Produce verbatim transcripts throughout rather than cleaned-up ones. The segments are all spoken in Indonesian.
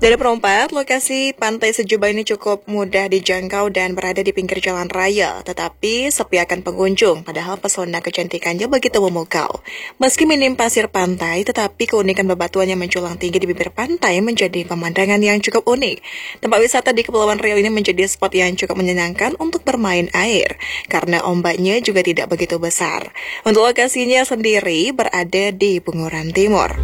Dari perempat, lokasi pantai Sejuba ini cukup mudah dijangkau dan berada di pinggir jalan raya, tetapi sepi akan pengunjung, padahal pesona kecantikannya begitu memukau. Meski minim pasir pantai, tetapi keunikan bebatuan yang menculang tinggi di bibir pantai menjadi pemandangan yang cukup unik. Tempat wisata di Kepulauan Riau ini menjadi spot yang cukup menyenangkan untuk bermain air, karena ombaknya juga tidak begitu besar. Untuk lokasinya sendiri berada di Bunguran Timur.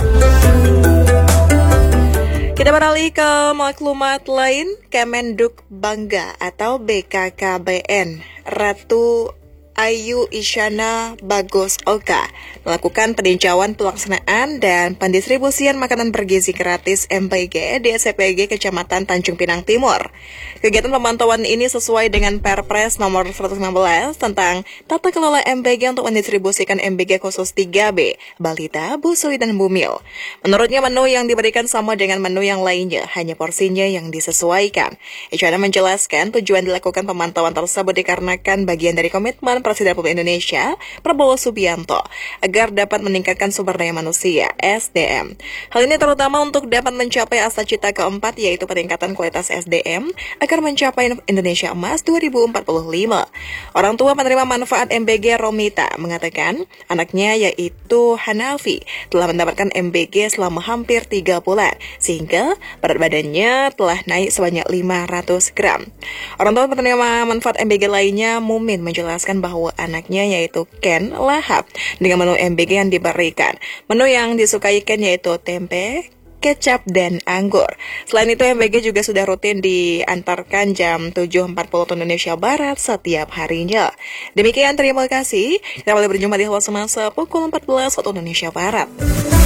Kita beralih ke maklumat lain. Kemenduk Bangga atau B K K B N Ratu Ayu Isyana Bagus Oka melakukan peninjauan pelaksanaan dan pendistribusian makanan bergizi gratis M B G di S P G Kecamatan Tanjung Pinang Timur. Kegiatan pemantauan ini sesuai dengan Perpres nomor seratus lima belas tentang tata kelola M B G untuk mendistribusikan M B G khusus tiga B, balita, busui, dan bumil. Menurutnya menu yang diberikan sama dengan menu yang lainnya, hanya porsinya yang disesuaikan. Isyana menjelaskan tujuan dilakukan pemantauan tersebut dikarenakan bagian dari komitmen Presiden Republik Indonesia, Prabowo Subianto, agar dapat meningkatkan sumber daya manusia, S D M. Hal ini terutama untuk dapat mencapai asa cita keempat, yaitu peningkatan kualitas S D M, agar mencapai Indonesia Emas dua ribu empat puluh lima. Orang tua penerima manfaat M B G Romita mengatakan, anaknya yaitu Hanafi telah mendapatkan M B G selama hampir tiga bulan, sehingga berat badannya telah naik sebanyak lima ratus gram. Orang tua penerima manfaat M B G lainnya, Mumin, menjelaskan bahwa anaknya yaitu Ken lahap dengan menu M B G yang diberikan. Menu yang disukai Ken yaitu tempe, kecap, dan anggur. Selain itu, M B G juga sudah rutin diantarkan jam tujuh empat puluh waktu Indonesia Barat setiap harinya. Demikian, terima kasih. Kita boleh berjumpa di Halo Semasa pukul empat belas waktu Indonesia Barat.